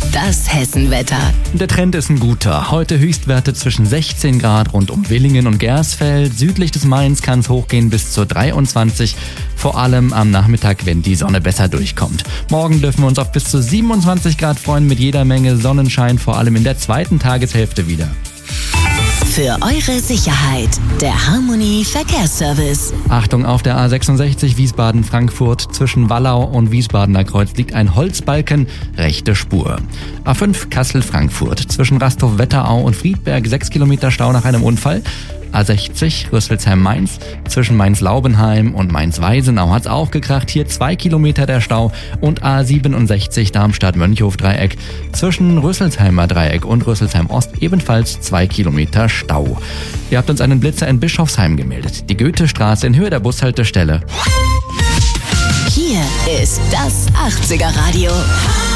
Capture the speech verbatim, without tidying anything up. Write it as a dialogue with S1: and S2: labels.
S1: Das Hessenwetter.
S2: Der Trend ist ein guter. Heute Höchstwerte zwischen sechzehn Grad rund um Villingen und Gersfeld. Südlich des Mains kann es hochgehen bis zu dreiundzwanzig. Vor allem am Nachmittag, wenn die Sonne besser durchkommt. Morgen dürfen wir uns auf bis zu siebenundzwanzig Grad freuen mit jeder Menge Sonnenschein, vor allem in der zweiten Tageshälfte wieder.
S1: Für eure Sicherheit, der Harmony Verkehrsservice.
S2: Achtung, auf der A sechsundsechzig Wiesbaden-Frankfurt zwischen Wallau und Wiesbadener Kreuz liegt ein Holzbalken, rechte Spur. A fünf Kassel-Frankfurt zwischen Rasthof-Wetterau und Friedberg sechs Kilometer Stau nach einem Unfall. A sechzig Rüsselsheim-Mainz zwischen Mainz-Laubenheim und Mainz-Weisenau hat's auch gekracht, hier zwei Kilometer der Stau. Und A siebenundsechzig Darmstadt-Mönchhof-Dreieck zwischen Rüsselsheimer Dreieck und Rüsselsheim-Ost ebenfalls zwei Kilometer Stau. Ihr habt uns einen Blitzer in Bischofsheim gemeldet, die Goethestraße in Höhe der Bushaltestelle.
S1: Hier ist das achtziger Radio.